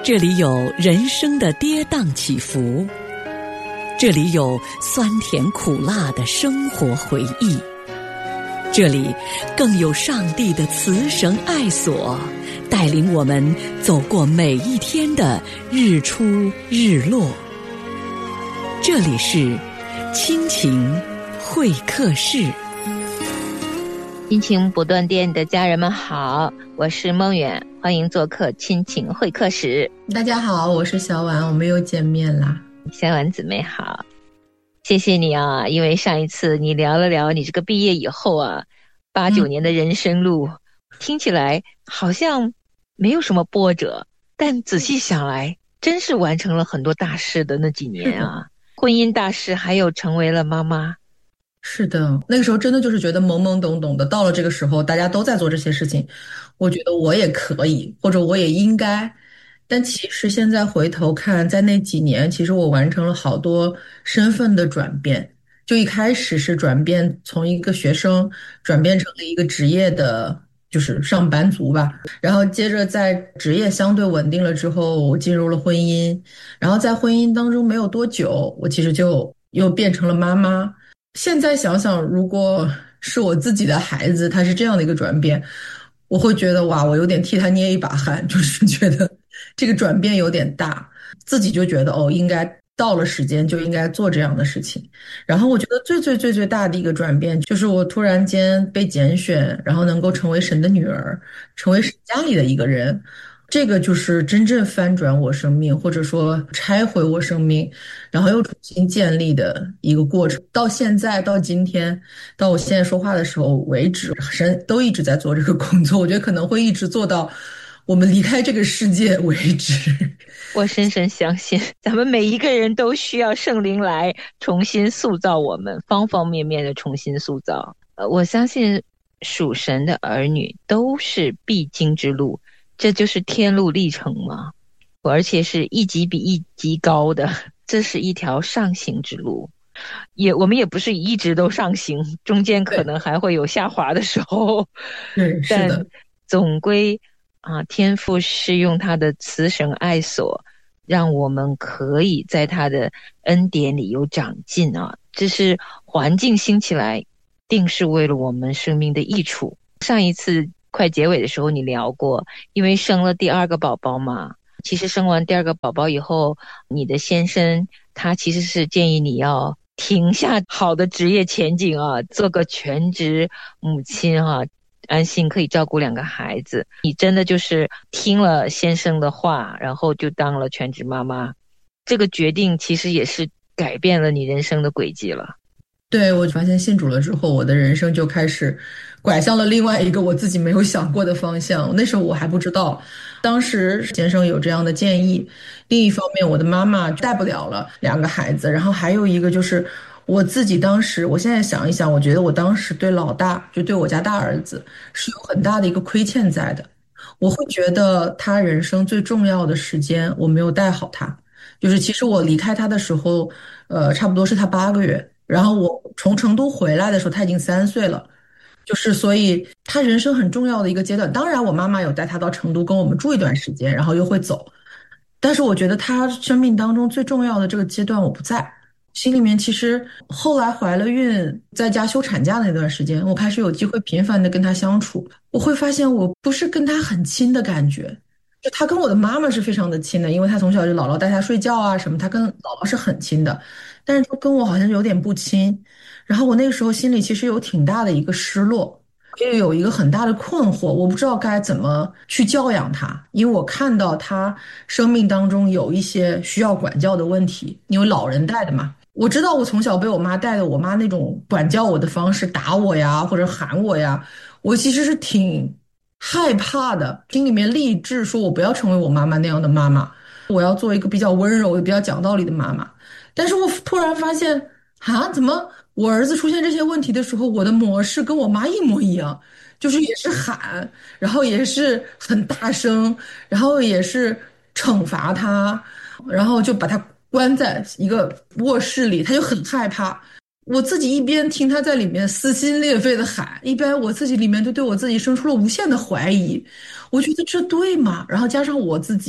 这里有人生的跌宕起伏，这里有酸甜苦辣的生活回忆，这里更有上帝的慈绳爱索，带领我们走过每一天的日出日落。这里是亲情会客室。 亲情不断电的家人们好，我是梦远，欢迎做客亲情会客室。 大家好，我是小婉，我们又见面啦。 小婉姊妹好，谢谢你啊，因为上一次你聊了聊你这个毕业以后啊，8、9年的人生路，听起来好像没有什么波折，但仔细想来，真是完成了很多大事的那几年啊，婚姻大事，还有成为了妈妈。 是的，那个时候真的就是觉得懵懵懂懂的，到了这个时候大家都在做这些事情，我觉得我也可以，或者我也应该。但其实现在回头看，在那几年，其实我完成了好多身份的转变。就一开始是转变从一个学生转变成了一个职业的，就是上班族吧。然后接着在职业相对稳定了之后，我进入了婚姻。然后在婚姻当中没有多久，我其实就又变成了妈妈。现在想想，如果是我自己的孩子，他是这样的一个转变，我会觉得哇，我有点替他捏一把汗，就是觉得这个转变有点大，自己就觉得哦，应该到了时间就应该做这样的事情。然后我觉得最大的一个转变，就是我突然间被拣选，然后能够成为神的女儿，成为神家里的一个人。这个就是真正翻转我生命，或者说拆毁我生命，然后又重新建立的一个过程。到现在，到今天，到我现在说话的时候为止，神都一直在做这个工作。我觉得可能会一直做到我们离开这个世界为止。 我深深相信，咱们每一个人都需要圣灵来重新塑造我们，方方面面的重新塑造。我相信属神的儿女都是必经之路。这就是天路历程嘛，而且是一级比一级高的，这是一条上行之路。我们也不是一直都上行，中间可能还会有下滑的时候。 对，是的。 但总归天父是用他的慈绳爱索，让我们可以在他的恩典里有长进啊。这是环境兴起来，定是为了我们生命的益处。上一次快结尾的时候你聊过，因为生了第2个宝宝嘛，其实生完第2个宝宝以后，你的先生他其实是建议你要停下好的职业前景啊，做个全职母亲啊，安心可以照顾2个孩子。你真的就是听了先生的话，然后就当了全职妈妈，这个决定其实也是改变了你人生的轨迹了。 对，我发现信主了之后，我的人生就开始拐向了另外一个我自己没有想过的方向。那时候我还不知道，当时先生有这样的建议。另一方面，我的妈妈带不了了2个孩子，然后还有一个就是我自己当时，我现在想一想，我觉得我当时对老大，就对我家大儿子是有很大的一个亏欠在的。我会觉得他人生最重要的时间我没有带好他，就是其实我离开他的时候，差不多是他8个月。然后我从成都回来的时候，他已经3岁了，就是所以他人生很重要的一个阶段。当然，我妈妈有带他到成都跟我们住一段时间，然后又会走。但是我觉得他生命当中最重要的这个阶段我不在，心里面其实后来怀了孕，在家休产假的那段时间，我开始有机会频繁的跟他相处，我会发现我不是跟他很亲的感觉。就他跟我的妈妈是非常的亲的，因为他从小就姥姥带他睡觉啊什么，他跟姥姥是很亲的，但是就跟我好像有点不亲。然后我那个时候心里其实有挺大的一个失落，也有一个很大的困惑，我不知道该怎么去教养他，因为我看到他生命当中有一些需要管教的问题，因为老人带的嘛。我知道我从小被我妈带的，我妈那种管教我的方式，打我呀或者喊我呀，我其实是挺害怕的，心里面立志说我不要成为我妈妈那样的妈妈，我要做一个比较温柔、比较讲道理的妈妈。但是我突然发现，怎么我儿子出现这些问题的时候，我的模式跟我妈一模一样，就是也是喊，然后也是很大声，然后也是惩罚他，然后就把他关在一个卧室里，他就很害怕。我自己一边听他在里面撕心裂肺的喊，一边我自己里面就对我自己生出了无限的怀疑。我觉得这对吗？然后加上我自己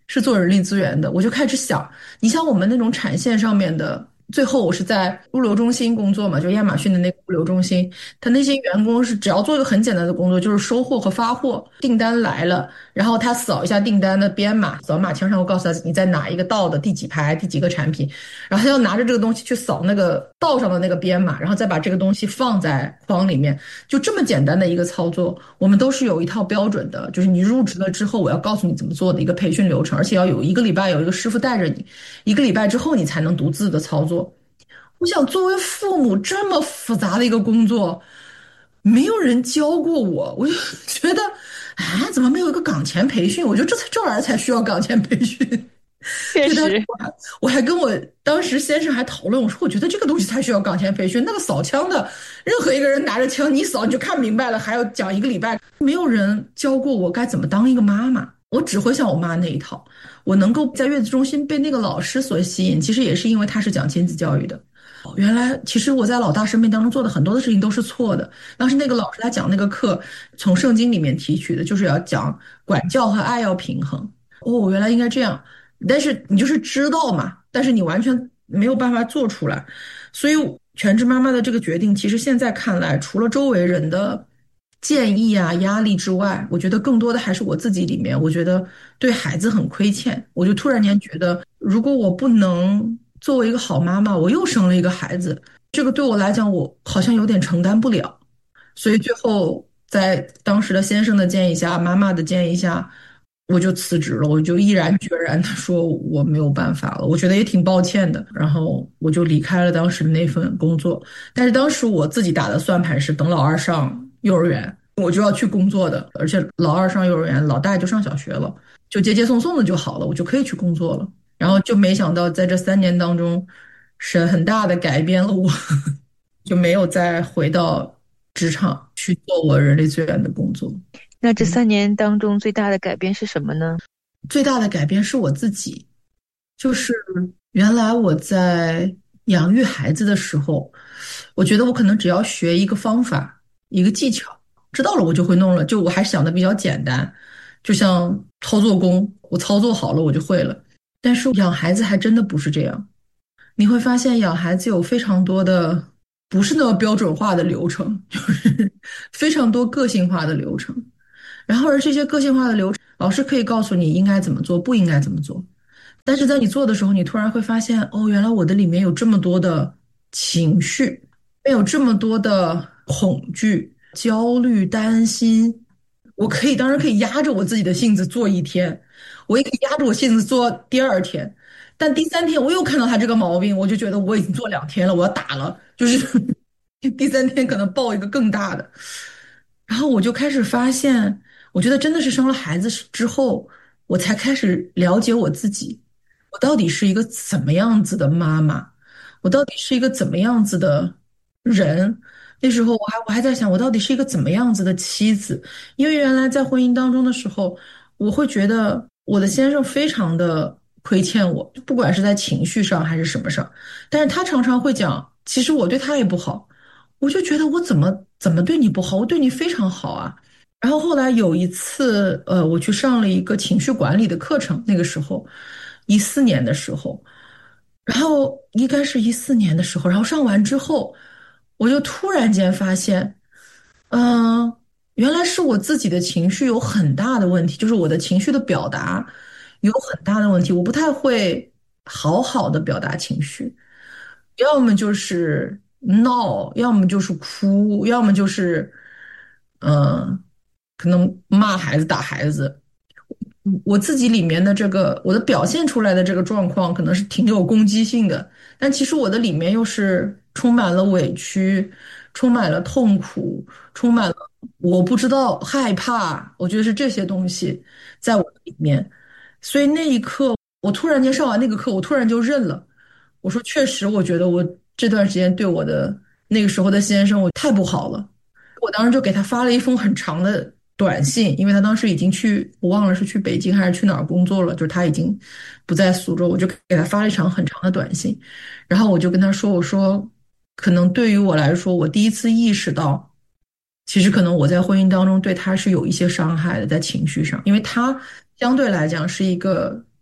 是做人力资源的，我就开始想，你像我们那种产线上面的，最后我是在物流中心工作嘛，就亚马逊的那个物流中心，他那些员工是只要做一个很简单的工作，就是收货和发货，订单来了，然后他扫一下订单的编码，扫码枪上会告诉他你在哪一个道的第几排第几个产品，然后他要拿着这个东西去扫那个道上的那个编码，然后再把这个东西放在筐里面，就这么简单的一个操作，我们都是有一套标准的，就是你入职了之后，我要告诉你怎么做的一个培训流程，而且要有1个礼拜有一个师傅带着你，1个礼拜之后你才能独自的操作。我想，作为父母这么复杂的一个工作，没有人教过我，我就觉得，啊，怎么没有一个岗前培训？我觉得这玩意儿才需要岗前培训。对，当时确实， 我还跟我当时先生还讨论，我说我觉得这个东西才需要岗前培训，那个扫枪的，任何一个人拿着枪，你一扫你就看明白了，还要讲1个礼拜，没有人教过我该怎么当一个妈妈，我只会像我妈那一套。我能够在月子中心被那个老师所吸引，其实也是因为他是讲亲子教育的。原来，其实我在老大生命当中做的很多的事情都是错的。当时那个老师他讲那个课，从圣经里面提取的，就是要讲管教和爱要平衡。哦，原来应该这样。但是你就是知道嘛，但是你完全没有办法做出来。所以全职妈妈的这个决定，其实现在看来，除了周围人的建议啊、压力之外，我觉得更多的还是我自己里面，我觉得对孩子很亏欠。我就突然间觉得，如果我不能作为一个好妈妈，我又生了一个孩子，这个对我来讲，我好像有点承担不了。所以最后在当时的先生的建议下，妈妈的建议下，我就辞职了，我就毅然决然的说我没有办法了，我觉得也挺抱歉的，然后我就离开了当时的那份工作。但是当时我自己打的算盘是，等老二上幼儿园，我就要去工作的，而且老二上幼儿园，老大就上小学了，就接接送送的就好了，我就可以去工作了。然后就没想到在这3年当中，神很大的改变了我，就没有再回到职场去做我人力资源的工作。 那这3年当中最大的改变是什么呢？ 最大的改变是我自己，就是原来我在养育孩子的时候，我觉得我可能只要学一个方法、一个技巧，知道了我就会弄了，就我还想的比较简单，就像操作工，我操作好了我就会了。但是养孩子还真的不是这样，你会发现养孩子有非常多的不是那么标准化的流程，就是非常多个性化的流程。然后而这些个性化的流程，老师可以告诉你应该怎么做，不应该怎么做。但是在你做的时候，你突然会发现，哦，原来我的里面有这么多的情绪，有这么多的恐惧、焦虑、担心。我可以，当然可以压着我自己的性子做一天，我也可以压着我性子做第二天，但第3天我又看到他这个毛病，我就觉得我已经做2天了，我要打了，就是第3天可能报一个更大的。然后我就开始发现，我觉得真的是生了孩子之后，我才开始了解我自己，我到底是一个怎么样子的妈妈，我到底是一个怎么样子的人。那时候我还在想，我到底是一个怎么样子的妻子？因为原来在婚姻当中的时候，我会觉得我的先生非常的亏欠我，不管是在情绪上还是什么上，但是他常常会讲，其实我对他也不好。我就觉得我怎么对你不好？我对你非常好啊。然后后来有一次，我去上了一个情绪管理的课程，那个时候14年的时候，然后应该是14年的时候，然后上完之后，我就突然间发现，嗯、原来是我自己的情绪有很大的问题，就是我的情绪的表达有很大的问题，我不太会好好的表达情绪。要么就是闹，要么就是哭，要么就是嗯，可能骂孩子、打孩子。我自己里面的这个，我的表现出来的这个状况，可能是挺有攻击性的，但其实我的里面又是充满了委屈，充满了痛苦，充满了我不知道害怕，我觉得是这些东西在我的里面。所以那一刻，我突然间上完那个课，我突然就认了。我说确实，我觉得我这段时间对我的那个时候的先生，我太不好了。我当时就给他发了一封很长的短信，因为他当时已经去，我忘了是去北京还是去哪儿工作了，就是他已经不在苏州，我就给他发了一场很长的短信，然后我就跟他说，我说可能对于我来说，我第一次意识到，其实可能我在婚姻当中对他是有一些伤害的，在情绪上，因为他相对来讲是一个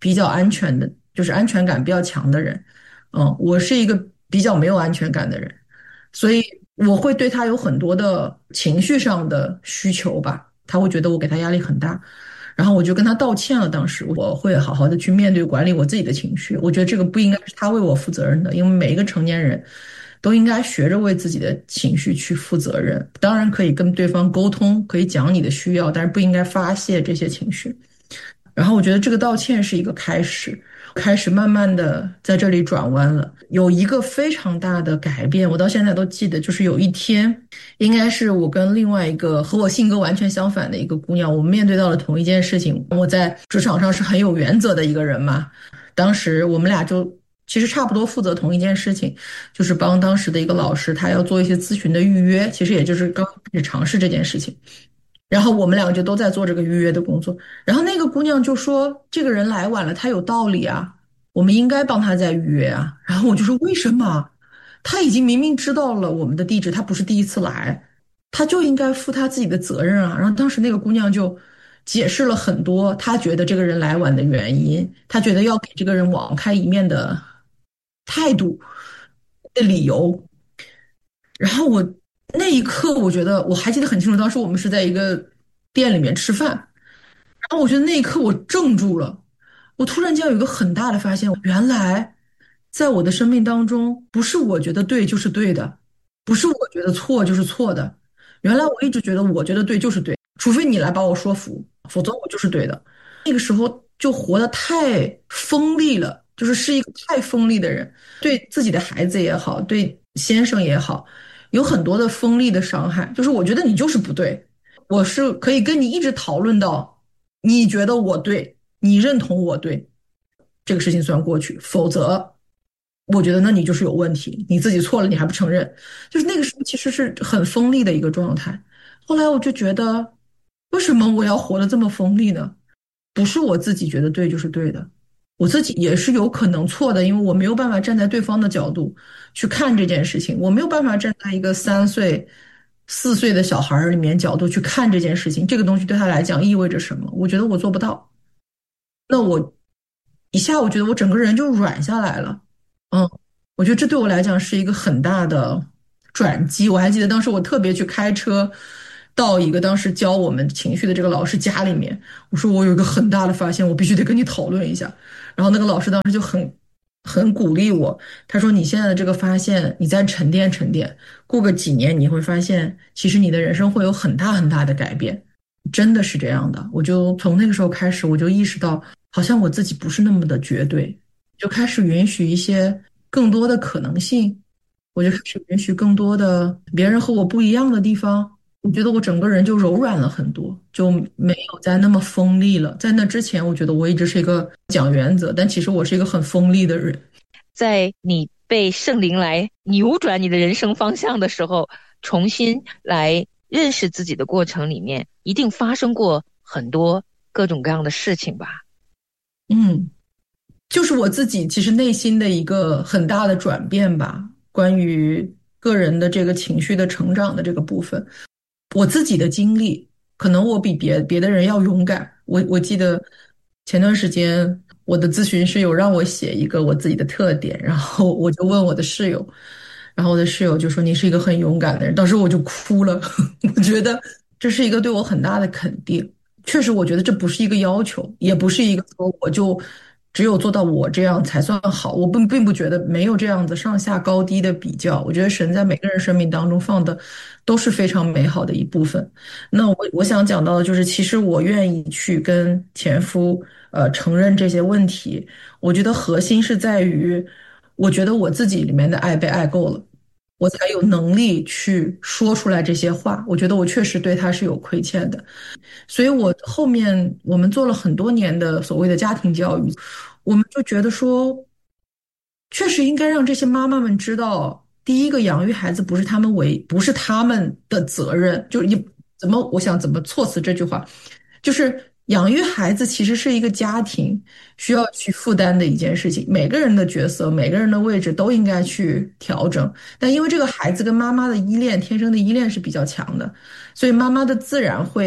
比较安全的，就是安全感比较强的人。我是一个比较没有安全感的人，所以我会对他有很多的情绪上的需求吧。他会觉得我给他压力很大，然后我就跟他道歉了。当时我会好好的去面对管理我自己的情绪。我觉得这个不应该是他为我负责任的，因为每一个成年人都应该学着为自己的情绪去负责任。当然可以跟对方沟通，可以讲你的需要，但是不应该发泄这些情绪。然后我觉得这个道歉是一个开始，开始慢慢的在这里转弯了，有一个非常大的改变，我到现在都记得，就是有一天，应该是我跟另外一个和我性格完全相反的一个姑娘，我们面对到了同一件事情。我在职场上是很有原则的一个人嘛，当时我们俩就其实差不多负责同一件事情，就是帮当时的一个老师，他要做一些咨询的预约，其实也就是刚开始尝试这件事情。然后我们两个就都在做这个预约的工作。然后那个姑娘就说：“这个人来晚了，他有道理啊，我们应该帮他再预约啊。”然后我就说：“为什么？他已经明明知道了我们的地址，他不是第一次来，他就应该负他自己的责任啊。”然后当时那个姑娘就解释了很多，她觉得这个人来晚的原因，她觉得要给这个人网开一面的态度的理由。然后那一刻，我觉得我还记得很清楚，当时我们是在一个店里面吃饭，然后我觉得那一刻我怔住了，我突然间有一个很大的发现，原来在我的生命当中，不是我觉得对就是对的，不是我觉得错就是错的，原来我一直觉得我觉得对就是对，除非你来把我说服，否则我就是对的。那个时候就活得太锋利了，是一个太锋利的人，对自己的孩子也好，对先生也好，有很多的锋利的伤害。就是我觉得你就是不对，我是可以跟你一直讨论到你觉得我对，你认同我对，这个事情算过去，否则我觉得那你就是有问题，你自己错了你还不承认，就是那个时候其实是很锋利的一个状态。后来我就觉得，为什么我要活得这么锋利呢？不是我自己觉得对就是对的，我自己也是有可能错的，因为我没有办法站在对方的角度去看这件事情，我没有办法站在一个3岁、4岁的小孩儿里面角度去看这件事情，这个东西对他来讲意味着什么？我觉得我做不到。那我一下，我觉得我整个人就软下来了。嗯，我觉得这对我来讲是一个很大的转机。我还记得当时我特别去开车到一个当时教我们情绪的这个老师家里面，我说我有一个很大的发现，我必须得跟你讨论一下。然后那个老师当时就很鼓励我，他说你现在的这个发现，你再沉淀沉淀，过个几年你会发现，其实你的人生会有很大很大的改变。真的是这样的，我就从那个时候开始，我就意识到，好像我自己不是那么的绝对，就开始允许一些更多的可能性，我就开始允许更多的别人和我不一样的地方。我觉得我整个人就柔软了很多，就没有再那么锋利了。在那之前，我觉得我一直是一个讲原则，但其实我是一个很锋利的人。 在你被圣灵来扭转你的人生方向的时候，重新来认识自己的过程里面，一定发生过很多各种各样的事情吧？ 嗯，就是我自己其实内心的一个很大的转变吧，关于个人的这个情绪的成长的这个部分，我自己的经历，可能我比别的人要勇敢。我记得前段时间我的咨询师有让我写一个我自己的特点，然后我就问我的室友，然后我的室友就说你是一个很勇敢的人，当时我就哭了，我觉得这是一个对我很大的肯定。确实，我觉得这不是一个要求，也不是一个说我就只有做到我这样才算好。我并不觉得没有这样子上下高低的比较。我觉得神在每个人生命当中放的都是非常美好的一部分。那我想讲到的就是，其实我愿意去跟前夫承认这些问题。我觉得核心是在于，我觉得我自己里面的爱被爱够了。我才有能力去说出来这些话。我觉得我确实对他是有亏欠的。所以我后面我们做了很多年的所谓的家庭教育，我们就觉得说，确实应该让这些妈妈们知道，第一个养育孩子不是他们的责任，就你我想怎么措辞这句话，就是养育孩子其实是一个家庭需要去负担的一件事情，每个人的角色、每个人的位置都应该去调整。但因为这个孩子跟妈妈的依恋，天生的依恋是比较强的，所以妈妈的自然会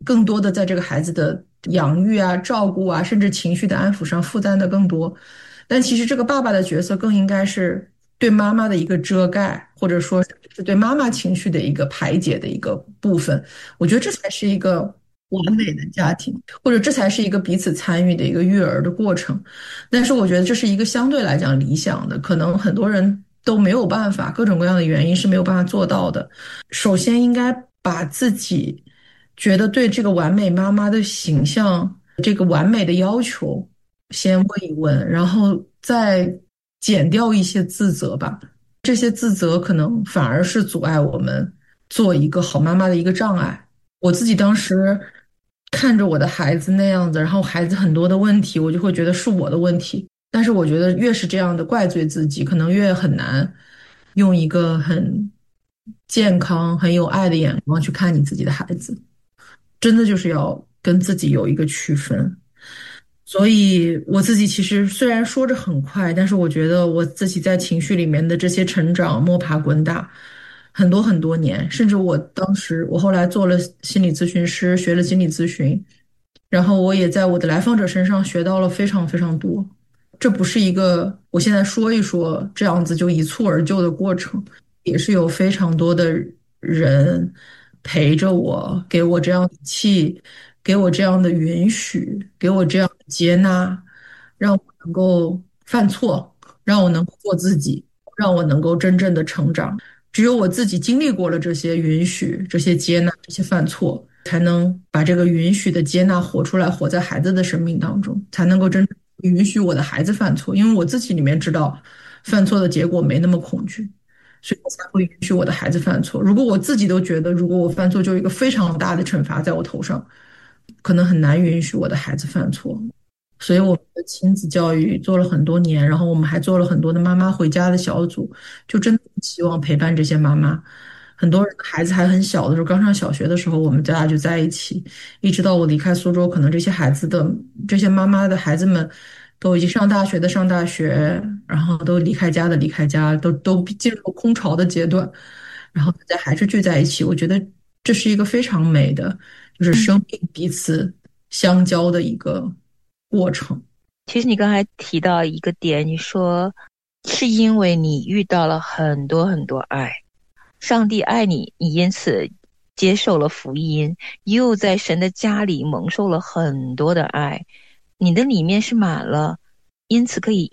更多的在这个孩子的养育啊、照顾啊，甚至情绪的安抚上负担的更多。但其实这个爸爸的角色更应该是对妈妈的一个遮盖，或者说是对妈妈情绪的一个排解的一个部分。我觉得这才是一个完美的家庭，或者这才是一个彼此参与的一个育儿的过程。但是我觉得这是一个相对来讲理想的，可能很多人都没有办法，各种各样的原因是没有办法做到的。首先应该把自己觉得对这个完美妈妈的形象，这个完美的要求先问一问，然后再减掉一些自责吧。这些自责可能反而是阻碍我们做一个好妈妈的一个障碍。我自己当时看着我的孩子那样子，然后孩子很多的问题，我就会觉得是我的问题。但是我觉得越是这样的怪罪自己，可能越很难用一个很健康、很有爱的眼光去看你自己的孩子。真的就是要跟自己有一个区分。所以我自己其实虽然说着很快，但是我觉得我自己在情绪里面的这些成长，摸爬滚打，很多很多年，甚至我后来做了心理咨询师，学了心理咨询，然后我也在我的来访者身上学到了非常非常多。这不是一个我现在说一说这样子就一蹴而就的过程，也是有非常多的人陪着我，给我这样的气，给我这样的允许，给我这样的接纳，让我能够犯错，让我能够做自己，让我能够真正的成长。只有我自己经历过了这些允许、这些接纳、这些犯错，才能把这个允许的接纳活出来，活在孩子的生命当中，才能够真正允许我的孩子犯错。因为我自己里面知道，犯错的结果没那么恐惧，所以我才会允许我的孩子犯错。如果我自己都觉得，如果我犯错就有一个非常大的惩罚在我头上，可能很难允许我的孩子犯错。所以我们的亲子教育做了很多年，然后我们还做了很多的妈妈回家的小组，就真的希望陪伴这些妈妈。很多人的孩子还很小的时候，刚上小学的时候，我们大家就在一起，一直到我离开苏州，可能这些妈妈的孩子们都已经上大学的上大学，然后都离开家的离开家，都进入空巢的阶段，然后大家还是聚在一起。我觉得这是一个非常美的，就是生命彼此相交的一个过程。 其实你刚才提到一个点，你说是因为你遇到了很多很多爱，上帝爱你，你因此接受了福音，又在神的家里蒙受了很多的爱，你的里面是满了，因此可以